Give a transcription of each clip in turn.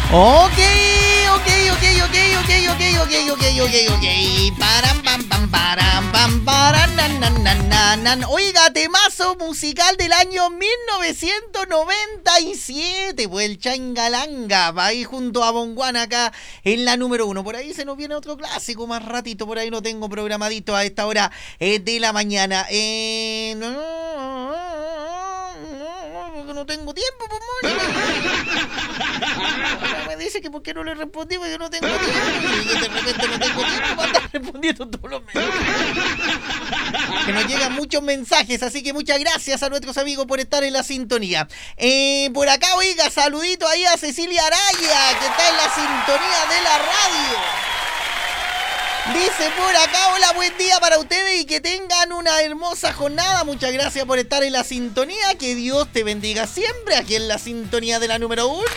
Ok. Param, pam, param, nan. Oiga, temazo musical del año 1997. Pues el Changalanga, va ahí junto a Bonguana acá en la número 1. Por ahí se nos viene otro clásico más ratito. Por ahí lo tengo programadito a esta hora de la mañana. No tengo tiempo, pues, me dice que por qué no le respondí, porque yo no tengo tiempo. Y yo de repente no tengo tiempo para estar respondiendo todos los mensajes. Que nos llegan muchos mensajes, así que muchas gracias a nuestros amigos por estar en la sintonía. Por acá, oiga, saludito ahí a Cecilia Araya, que está en la sintonía de la radio. Dice por acá, hola, buen día para ustedes y que tengan una hermosa jornada. Muchas gracias por estar en la sintonía. Que Dios te bendiga siempre aquí en la sintonía de la número 1.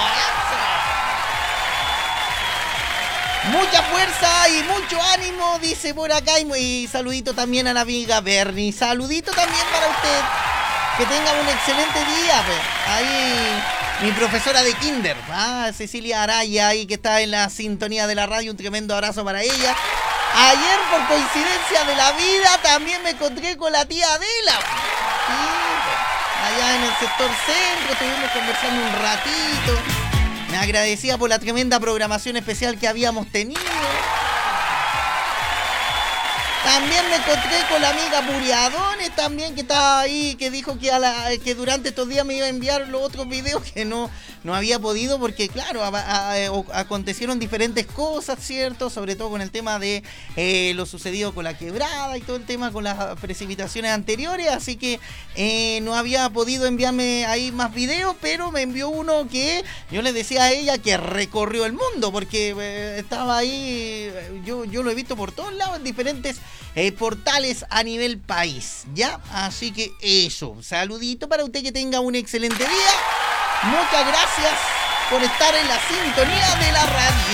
Mucha fuerza y mucho ánimo, dice por acá. Y saludito también a la amiga Bernie. Saludito también para usted. Que tenga un excelente día. Pues. Ahí mi profesora de kinder, Cecilia Araya, ahí que está en la sintonía de la radio. Un tremendo abrazo para ella. Ayer, por coincidencia de la vida, también me encontré con la tía Adela. Sí, pues, allá en el sector centro, estuvimos conversando un ratito. Me agradecía por la tremenda programación especial que habíamos tenido. También me encontré con la amiga Buriadones también, que estaba ahí, que dijo que durante estos días me iba a enviar los otros videos que no había podido porque, claro, acontecieron diferentes cosas, ¿cierto? Sobre todo con el tema de lo sucedido con la quebrada y todo el tema con las precipitaciones anteriores, así que no había podido enviarme ahí más videos, pero me envió uno que yo le decía a ella que recorrió el mundo, porque estaba ahí, yo lo he visto por todos lados, en diferentes portales a nivel país, ¿ya? Así que eso, saludito para usted, que tenga un excelente día. Muchas gracias por estar en la sintonía de la radio.